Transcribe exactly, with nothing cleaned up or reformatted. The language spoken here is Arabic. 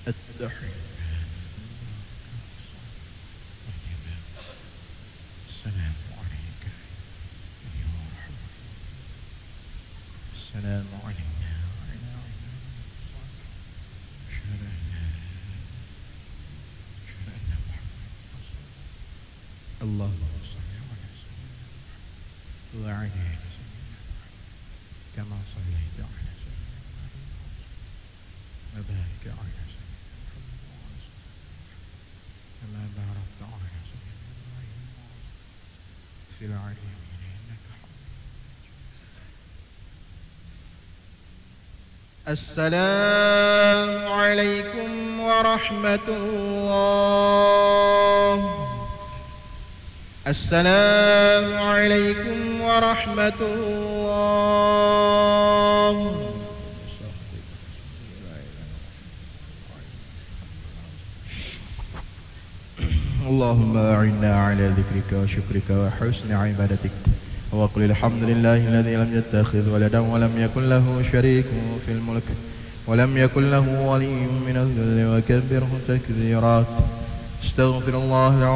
التحية السلام عليك أيها الرحمن السلام علينا وعلى أشهد أن لا أشهد أن محمد رسول الله اللهم صل على سيدنا محمد وعلى آل سيدنا محمد كما صليت على سيدنا محمد وبارك على سيدنا محمد وعلى سيدنا كما باركت على سيدنا إبراهيم في العالمين إنك حميد مجيد. السلام عليكم ورحمة الله. السلام عليكم ورحمة الله. اللهم أعنا على ذكرك وشكرك وحسن عبادتك وقل الحمد لله الذي لم يتخذ ولدا ولم يكن له شريك في الملك ولم يكن له ولي من الذل وكبره تكبيرا. استغفر الله